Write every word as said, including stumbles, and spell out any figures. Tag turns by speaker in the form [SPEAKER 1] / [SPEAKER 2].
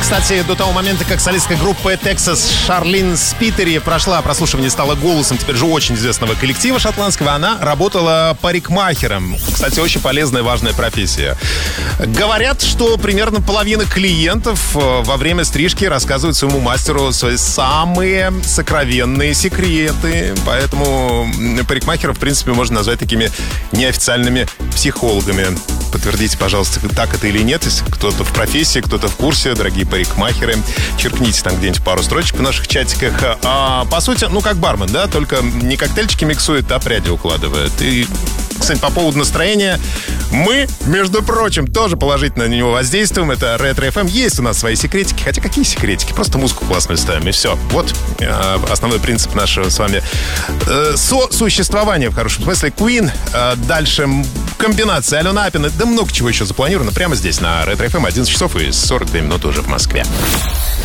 [SPEAKER 1] Кстати, до того момента, как солистка группы Texas Шарлин Спитери прошла прослушивание, стала голосом теперь же очень известного коллектива шотландского, она работала парикмахером. Кстати, очень полезная и важная профессия. Говорят, что примерно половина клиентов во время стрижки рассказывают своему мастеру свои самые сокровенные секреты. Поэтому парикмахеров, в принципе, можно назвать такими неофициальными психологами. Подтвердите, пожалуйста, так это или нет. Если кто-то в профессии, кто-то в курсе, дорогие парикмахеры, черкните там где-нибудь пару строчек в наших чатиках. А, по сути, ну, как бармен, да, только не коктейльчики миксует, а пряди укладывает. И, кстати, по поводу настроения, мы, между прочим, тоже положительно на него воздействуем. Это Ретро эф эм. Есть у нас свои секретики. Хотя какие секретики? Просто музыку классную ставим, и все. Вот э, основной принцип нашего с вами э, сосуществования, в хорошем смысле. Queen. Э, дальше комбинация Алена Апина. Да много чего еще запланировано прямо здесь, на Ретро эф эм. одиннадцать часов и сорок две минуты уже в Москве.